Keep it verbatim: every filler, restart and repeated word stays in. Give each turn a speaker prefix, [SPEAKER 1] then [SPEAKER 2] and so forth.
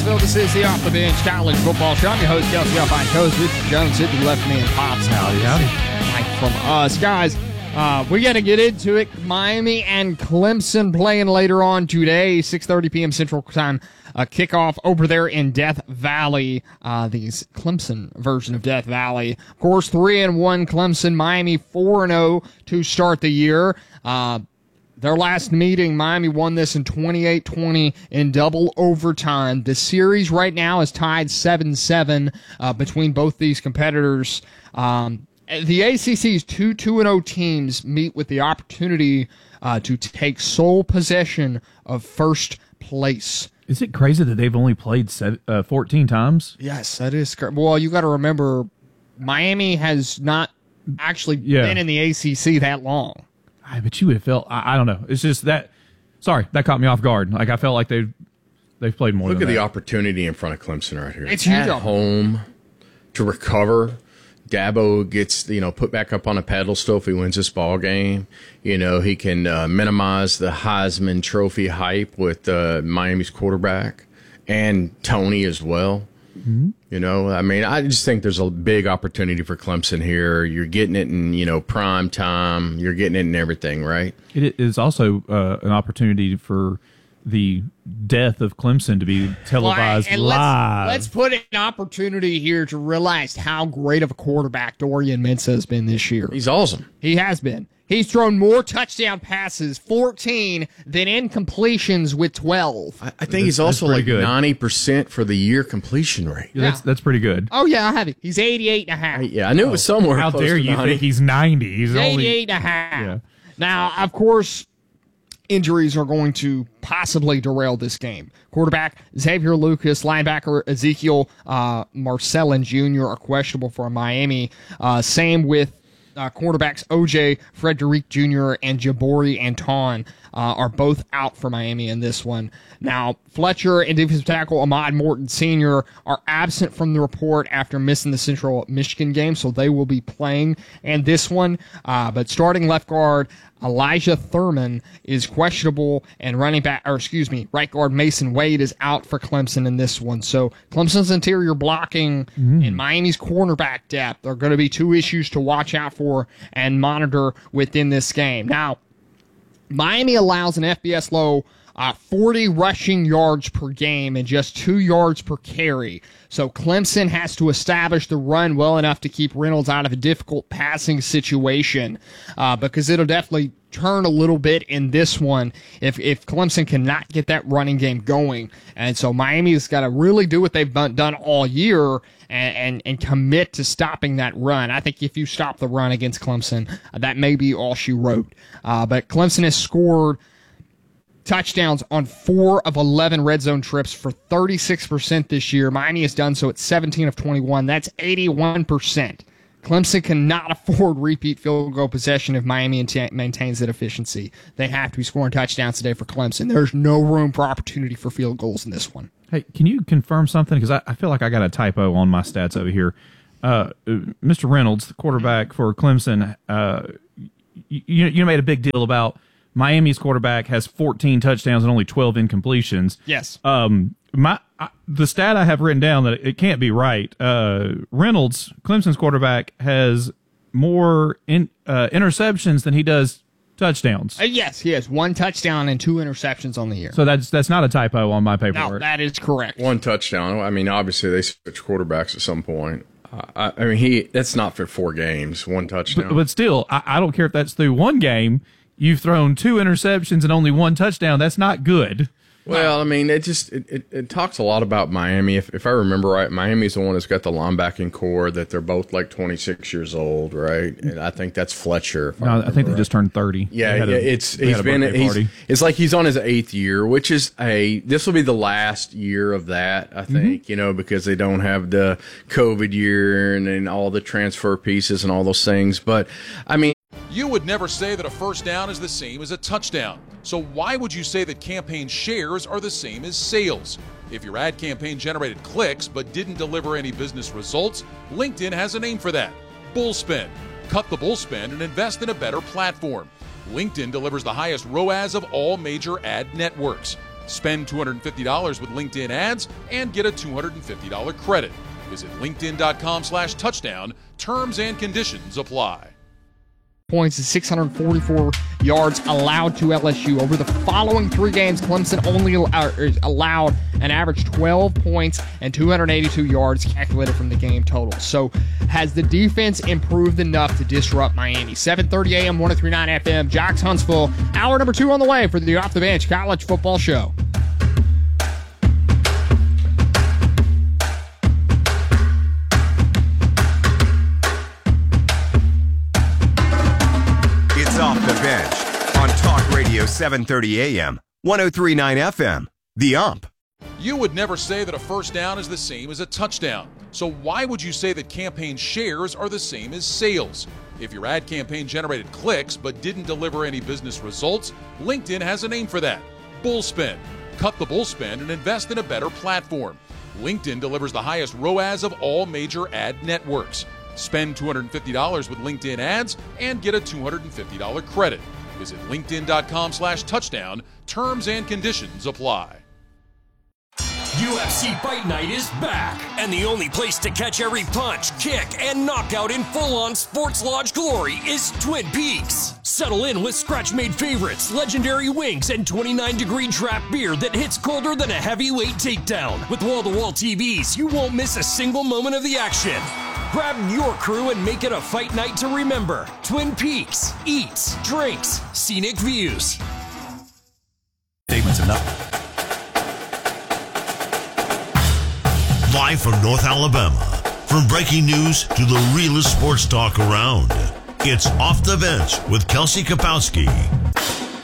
[SPEAKER 1] Knoxville. This is the Off the Bench College Football Show. I'm your host, Kelsey Alpine Coast, Richard Jones, sitting left me and Pops.
[SPEAKER 2] Howdy, howdy.
[SPEAKER 1] Like from us. Guys, uh, we got to get into it. Miami and Clemson playing later on today, six thirty p.m. Central Time. A kickoff over there in Death Valley, uh, the Clemson version of Death Valley. Of course, three and one Clemson, Miami four and oh to start the year. Uh, Their last meeting, Miami won this in twenty-eight twenty in double overtime. The series right now is tied seven seven uh, between both these competitors. Um, the A C C's two two and oh teams meet with the opportunity uh, to take sole possession of first place.
[SPEAKER 2] Is it crazy that they've only played seven, uh, fourteen times?
[SPEAKER 1] Yes, that is correct. Well, you got to remember, Miami has not actually
[SPEAKER 2] Yeah.
[SPEAKER 1] been in the A C C that long.
[SPEAKER 2] I but you would have felt. I, I don't know. It's just that. Sorry, that caught me off guard. Like I felt like they they've played more.
[SPEAKER 3] Look
[SPEAKER 2] than
[SPEAKER 3] at
[SPEAKER 2] that.
[SPEAKER 3] the opportunity in front of Clemson right here.
[SPEAKER 1] It's huge.
[SPEAKER 3] At home to recover. Dabo gets, you know, put back up on a pedestal if he wins this ball game. You know, he can uh, minimize the Heisman Trophy hype with uh, Miami's quarterback and Tony as well. Mm-hmm. You know, I mean, I just think there's a big opportunity for Clemson here. You're getting it in, you know, prime time. You're getting it in everything, right?
[SPEAKER 2] It is also uh, an opportunity for the death of Clemson to be televised
[SPEAKER 1] and
[SPEAKER 2] live.
[SPEAKER 1] Let's, let's put an opportunity here to realize how great of a quarterback Dorian Mensah has been this year.
[SPEAKER 3] He's awesome.
[SPEAKER 1] He has been. He's thrown more touchdown passes, fourteen, than incompletions with twelve.
[SPEAKER 3] I, I think he's also
[SPEAKER 2] pretty
[SPEAKER 3] like
[SPEAKER 2] good.
[SPEAKER 3] ninety percent for the year completion rate.
[SPEAKER 2] Yeah, that's that's pretty good.
[SPEAKER 1] Oh, yeah, I have it. He's eighty-eight and a half.
[SPEAKER 3] Yeah, I knew it was somewhere.
[SPEAKER 2] How
[SPEAKER 3] close
[SPEAKER 2] dare
[SPEAKER 3] to
[SPEAKER 2] you
[SPEAKER 3] ninety.
[SPEAKER 2] think he's ninety? He's only
[SPEAKER 1] eighty-eight and a half.
[SPEAKER 2] Yeah.
[SPEAKER 1] Now, of course, injuries are going to possibly derail this game. Quarterback Xavier Lucas, linebacker Ezekiel uh, Marcellin Junior are questionable for Miami. Uh, same with uh, cornerbacks O J Frederick Junior and Jabori Anton uh, are both out for Miami in this one. Now, Fletcher and defensive tackle Ahmad Morton Senior are absent from the report after missing the Central Michigan game, so they will be playing in this one. Uh, but starting left guard Elijah Thurman is questionable, and running back, or excuse me, right guard Mason Wade is out for Clemson in this one. So Clemson's interior blocking mm. and Miami's cornerback depth are going to be two issues to watch out for and monitor within this game. Now, Miami allows an F B S low Uh, forty rushing yards per game and just two yards per carry. So Clemson has to establish the run well enough to keep Reynolds out of a difficult passing situation uh, because it'll definitely turn a little bit in this one if, if Clemson cannot get that running game going. And so Miami's got to really do what they've done all year and, and, and commit to stopping that run. I think if you stop the run against Clemson, uh, that may be all she wrote. Uh, but Clemson has scored touchdowns on four of eleven red zone trips for thirty-six percent this year. Miami has done so at seventeen of twenty-one. That's eighty-one percent. Clemson cannot afford repeat field goal possession if Miami maintains that efficiency. They have to be scoring touchdowns today for Clemson. There's no room for opportunity for field goals in this one.
[SPEAKER 2] Hey, can you confirm something? Because I, I feel like I got a typo on my stats over here. Uh, Mister Reynolds, the quarterback for Clemson, uh, you, you made a big deal about Miami's quarterback has fourteen touchdowns and only twelve incompletions.
[SPEAKER 1] Yes.
[SPEAKER 2] Um, my I, the stat I have written down that it can't be right. Uh, Reynolds, Clemson's quarterback, has more in, uh, interceptions than he does touchdowns.
[SPEAKER 1] Uh, yes, he has one touchdown and two interceptions on the year.
[SPEAKER 2] So that's that's not a typo on my paperwork.
[SPEAKER 1] No, that is correct.
[SPEAKER 3] One touchdown. I mean, obviously they switch quarterbacks at some point. I, I mean, he that's not for four games. One touchdown.
[SPEAKER 2] But, but still, I, I don't care if that's through one game. You've thrown two interceptions and only one touchdown. That's not good.
[SPEAKER 3] Well, I mean, it just it, it, it talks a lot about Miami. If if I remember right, Miami's the one that's got the linebacking core that they're both like twenty-six years old, right? And I think that's Fletcher.
[SPEAKER 2] No, I, I think they
[SPEAKER 3] right.
[SPEAKER 2] just turned thirty.
[SPEAKER 3] Yeah,
[SPEAKER 2] They had
[SPEAKER 3] yeah,
[SPEAKER 2] a-
[SPEAKER 3] it's
[SPEAKER 2] they
[SPEAKER 3] he's
[SPEAKER 2] had a
[SPEAKER 3] been
[SPEAKER 2] birthday
[SPEAKER 3] he's,
[SPEAKER 2] party.
[SPEAKER 3] it's like he's on his eighth year, which is a this will be the last year of that, I think,
[SPEAKER 2] Mm-hmm.
[SPEAKER 3] you know, because they don't have the COVID year and, and all the transfer pieces and all those things. But I mean,
[SPEAKER 4] You would never say that a first down is the same as a touchdown. So why would you say that campaign shares are the same as sales? If your ad campaign generated clicks but didn't deliver any business results, LinkedIn has a name for that: Bullspend. Cut the bullspend and invest in a better platform. LinkedIn delivers the highest R O A S of all major ad networks. Spend two hundred fifty dollars with LinkedIn ads and get a two hundred fifty dollars credit. Visit linkedin.com slash touchdown. Terms and conditions apply.
[SPEAKER 1] Points and six hundred forty-four yards allowed to L S U. Over the following three games, Clemson only allowed an average twelve points and two hundred eighty-two yards calculated from the game total. So has the defense improved enough to disrupt Miami? seven thirty a.m., one oh three point nine F M, Jocks Huntsville. Hour number two on the way for the Off the Bench College Football Show.
[SPEAKER 5] Off the Bench on Talk Radio seven thirty A M, one oh three point nine F M, The Ump.
[SPEAKER 4] You would never say that a first down is the same as a touchdown. So why would you say that campaign shares are the same as sales? If your ad campaign generated clicks but didn't deliver any business results, LinkedIn has a name for that: Bullspend. Cut the bullspend and invest in a better platform. LinkedIn delivers the highest R O A S of all major ad networks. Spend two hundred fifty dollars with LinkedIn ads and get a two hundred fifty dollars credit. Visit linkedin.com slash touchdown. Terms and conditions apply.
[SPEAKER 6] U F C Fight Night is back, and the only place to catch every punch, kick, and knockout in full-on Sports Lodge glory is Twin Peaks. Settle in with scratch-made favorites, legendary wings, and twenty-nine degree draft beer that hits colder than a heavyweight takedown. With wall-to-wall T Vs, you won't miss a single moment of the action. Grab your crew and make it a fight night to remember. Twin Peaks. Eats, drinks, scenic views.
[SPEAKER 7] Statements enough. Live from North Alabama, from breaking news to the realest sports talk around, it's Off the Bench with Kelsey Kapowski